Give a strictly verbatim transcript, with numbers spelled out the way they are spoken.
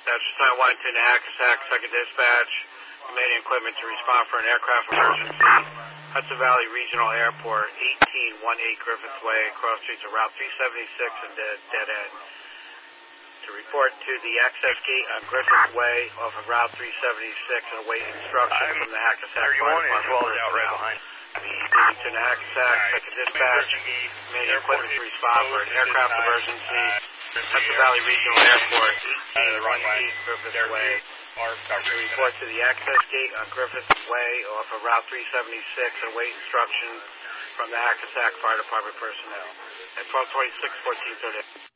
That's nine one two to Hackensack, second dispatch. Remaining equipment to respond for an aircraft emergency. Hudson Valley Regional Airport, eighteen eighteen Griffith Way, cross streets of Route three seventy-six and dead, dead end. To report to the access gate on Griffith Way off of Route three seventy-six and await instruction I'm from the Hackensack Fire Department. As well as out right behind. The Bloomington Hackensack, right. Second dispatch. Remaining equipment to respond for an aircraft emergency. Uh, Hudson Valley Regional Airport, eighteen eighteen Griffith Way. To report to the access gate on Griffith Way off of Route three seventy-six and await instruction from the Hackensack Fire Department personnel. At twelve twenty-six, fourteen thirty.